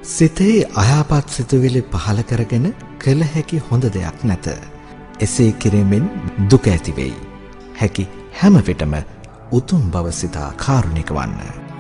සිතේ අයාපත් සිතුවිලි පහළ කරගෙන කළ හැකි හොඳ දෙයක් නැත. එසේ කිරීමෙන් දුක ඇති වෙයි. හැකි හැම විටම උතුම් බව සිතා කාරුණික වන්න.